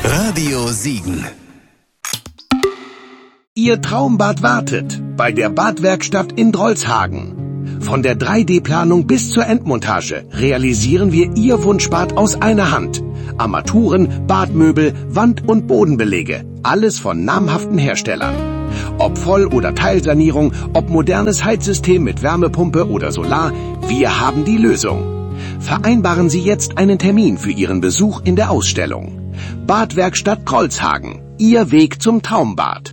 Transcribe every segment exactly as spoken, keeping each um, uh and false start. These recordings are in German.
Radio Siegen. Ihr Traumbad wartet bei der Badwerkstatt in Drolshagen. Von der drei D Planung bis zur Endmontage realisieren wir Ihr Wunschbad aus einer Hand. Armaturen, Badmöbel, Wand- und Bodenbelege, alles von namhaften Herstellern. Ob Voll- oder Teilsanierung, ob modernes Heizsystem mit Wärmepumpe oder Solar, wir haben die Lösung. Vereinbaren Sie jetzt einen Termin für Ihren Besuch in der Ausstellung. Badwerkstatt Drolshagen, Ihr Weg zum Traumbad.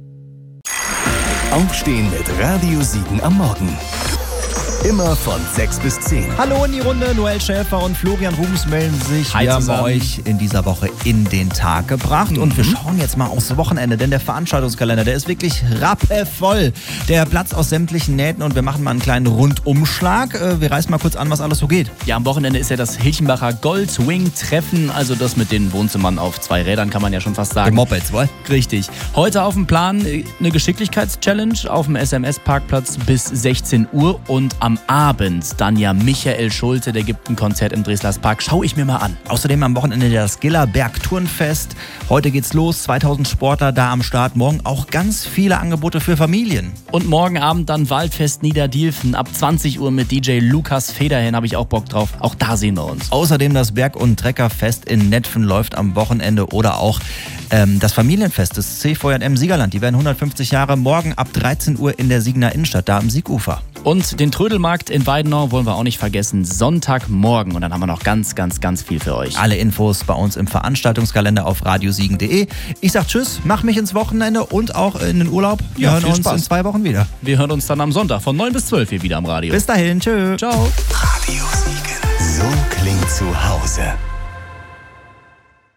Aufstehen mit Radio Siegen am Morgen. Immer von sechs bis zehn. Hallo in die Runde, Noel Schäfer und Florian Rubens melden sich. Hi Wir haben zusammen. euch in dieser Woche in den Tag gebracht mhm. und wir schauen jetzt mal aufs Wochenende, denn der Veranstaltungskalender, der ist wirklich rappevoll. Der platzt aus sämtlichen Nähten und wir machen mal einen kleinen Rundumschlag. Wir reißen mal kurz an, was alles so geht. Ja, am Wochenende ist ja das Hilchenbacher Goldwing-Treffen, also das mit den Wohnzimmern auf zwei Rädern, kann man ja schon fast sagen. Die Mopeds, wohl? Richtig. Heute auf dem Plan eine Geschicklichkeitschallenge auf dem S M S-Parkplatz bis sechzehn Uhr und am Abend dann ja Michael Schulte, der gibt ein Konzert im Dreslers Park. Schau ich mir mal an. Außerdem am Wochenende das Gillerberg Turnfest. Heute geht's los, zweitausend Sportler da am Start. Morgen auch ganz viele Angebote für Familien. Und morgen Abend dann Waldfest Niederdielfen ab zwanzig Uhr mit D J Lukas Federhen, habe ich auch Bock drauf. Auch da sehen wir uns. Außerdem das Berg- und Treckerfest in Netphen läuft am Wochenende oder auch ähm, das Familienfest des C V J M Siegerland. Die werden hundertfünfzig Jahre, morgen ab dreizehn Uhr in der Siegener Innenstadt, da am Siegufer. Und den Trödelmarkt in Weidenau wollen wir auch nicht vergessen, Sonntagmorgen. Und dann haben wir noch ganz, ganz, ganz viel für euch. Alle Infos bei uns im Veranstaltungskalender auf radiosiegen punkt de. Ich sag Tschüss, mach mich ins Wochenende und auch in den Urlaub. Wir Ja, hören viel uns Spaß. in zwei Wochen wieder. Wir hören uns dann am Sonntag von neun bis zwölf hier wieder am Radio. Bis dahin, tschö. Ciao. Radio Siegen. So klingt zu Hause.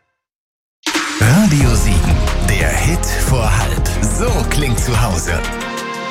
Radio Siegen. Der Hit vor halb. So klingt zu Hause.